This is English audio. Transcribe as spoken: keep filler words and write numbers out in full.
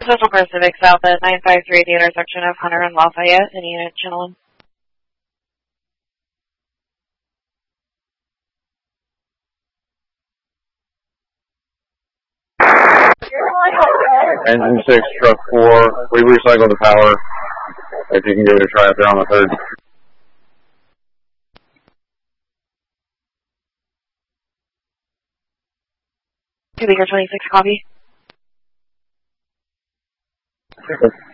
Central Pacific South at nine five three at the intersection of Hunter and Lafayette in Unit Channel. Engine six, truck four, we recycle the power. If you can give it a try up there on the third. Two Baker twenty-six, copy.